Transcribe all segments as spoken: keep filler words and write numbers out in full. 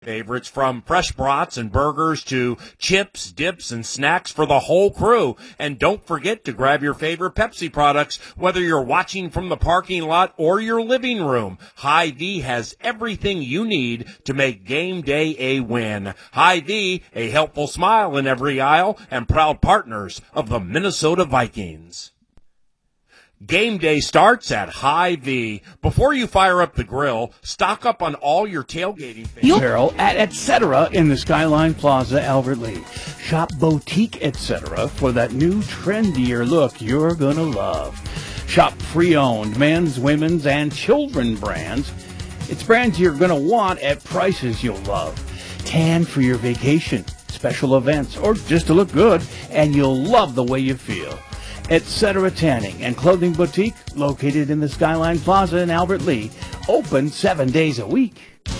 Favorites, from fresh brats and burgers to chips, dips, and snacks for the whole crew. And don't forget to grab your favorite Pepsi products, whether you're watching from the parking lot or your living room. Hy-Vee has everything you need to make game day a win. Hy-Vee, a helpful smile in every aisle, and proud partners of the Minnesota Vikings. Game day starts at Hy-Vee. Before you fire up the grill, stock up on all your tailgating things. Apparel at et cetera in the Skyline Plaza, Albert Lee. Shop Boutique et cetera for that new trendier look you're gonna love. Shop pre-owned men's, women's, and children brands. It's brands you're gonna want at prices you'll love. Tan for your vacation, special events, or just to look good, and you'll love the way you feel. Et cetera Tanning and Clothing Boutique, located in the Skyline Plaza in Albert Lee, open seven days a week.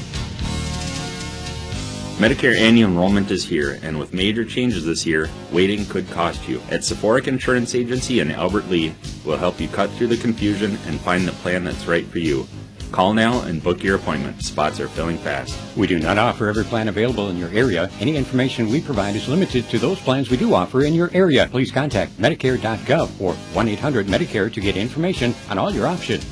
Medicare annual enrollment is here, and with major changes this year, waiting could cost you. At Sephoric Insurance Agency in Albert Lee, we'll help you cut through the confusion and find the plan that's right for you. Call now and book your appointment. Spots are filling fast. We do not offer every plan available in your area. Any information we provide is limited to those plans we do offer in your area. Please contact Medicare dot gov or one eight hundred Medicare to get information on all your options.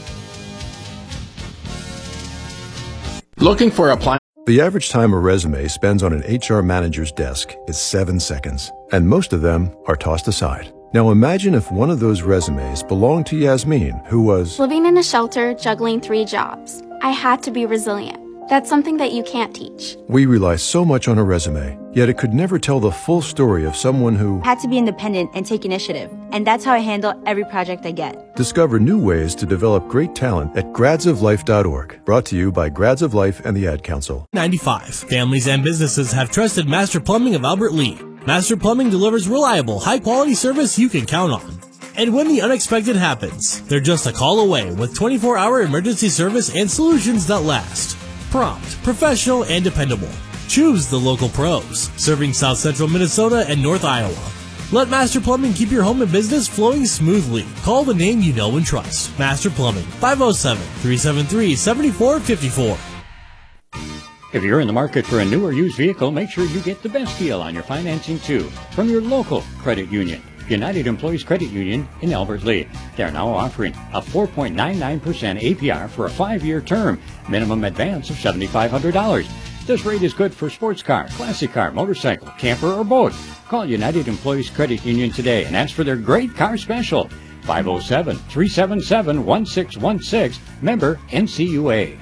Looking for a plan? The average time a resume spends on an H R manager's desk is seven seconds, and most of them are tossed aside. Now imagine if one of those resumes belonged to Yasmin, who was living in a shelter, juggling three jobs. I had to be resilient. That's something that you can't teach. We rely so much on a resume, yet it could never tell the full story of someone who had to be independent and take initiative. And that's how I handle every project I get. Discover new ways to develop great talent at grads of life dot org. Brought to you by Grads of Life and the Ad Council. ninety-five. Families and businesses have trusted Master Plumbing of Albert Lee. Master Plumbing delivers reliable, high-quality service you can count on. And when the unexpected happens, they're just a call away with twenty-four hour emergency service and solutions that last. Prompt, professional, and dependable. Choose the local pros, serving South Central Minnesota and North Iowa. Let Master Plumbing keep your home and business flowing smoothly. Call the name you know and trust. Master Plumbing, five oh seven, three seven three, seven four five four. If you're in the market for a new or used vehicle, make sure you get the best deal on your financing too from your local credit union. United Employees Credit Union in Albert Lee. They're now offering a four point nine nine percent A P R for a five-year term, minimum advance of seven thousand five hundred dollars. This rate is good for sports car, classic car, motorcycle, camper, or boat. Call United Employees Credit Union today and ask for their great car special. five oh seven, three seven seven, one six one six, member N C U A.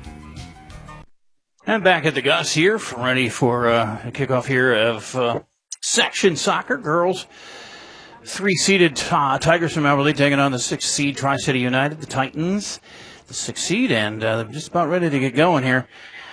And back at the Gus here, ready for uh, a kickoff here of uh, section soccer. Girls, three-seeded uh, Tigers from Albert Lee taking on the sixth seed Tri-City United, the Titans, the sixth seed, and uh, they're just about ready to get going here.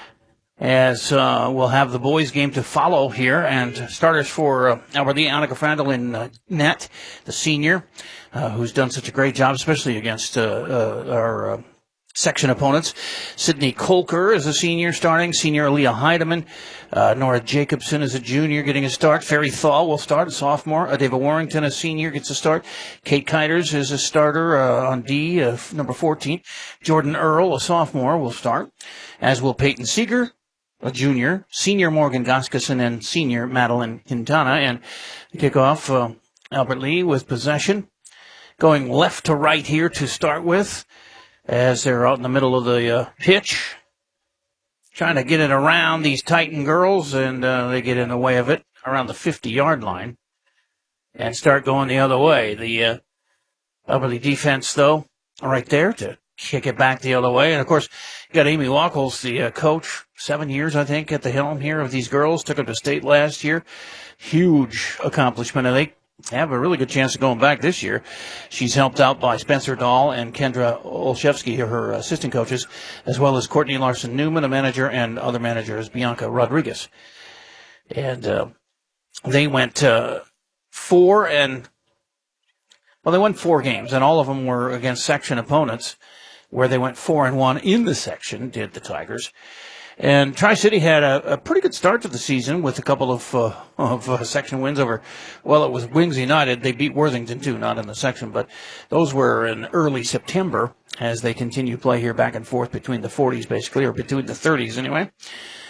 As uh, we'll have the boys' game to follow here, and starters for uh, Albert Lee, Annika Frandl in uh, net, the senior, uh, who's done such a great job, especially against uh, uh, our uh, section opponents. Sydney Kolker is a senior starting. Senior Aaliyah Heidemann. Uh, Nora Jacobson is a junior getting a start. Ferry Thal will start, a sophomore. Uh, David Warrington, a senior, gets a start. Kate Kiters is a starter uh, on D, uh, number fourteen. Jordan Earl, a sophomore, will start, as will Peyton Seeger, a junior. Senior Morgan Goskason and senior Madeline Quintana. And the kickoff, uh, Albert Lee with possession. Going left to right here to start with, as they're out in the middle of the uh, pitch, trying to get it around these Titan girls, and uh, they get in the way of it around the fifty-yard line and start going the other way. The uh, Albert Lee defense, though, right there to kick it back the other way. And, of course, you got Amy Wackles, the uh, coach, seven years, I think, at the helm here of these girls. Took them to state last year. Huge accomplishment, I think. Have a really good chance of going back this year. She's helped out by Spencer Dahl and Kendra Olszewski, her assistant coaches, as well as Courtney Larson-Newman, a manager, and other managers, Bianca Rodriguez. And uh, they went uh, four and, well, they won four games, and all of them were against section opponents, where they went four and one in the section, did the Tigers. And Tri-City had a, a pretty good start to the season with a couple of uh, of uh, section wins over, well, it was Wings United. They beat Worthington, too, not in the section, but those were in early September as they continue play here back and forth between the forties, basically, or between the thirties, anyway.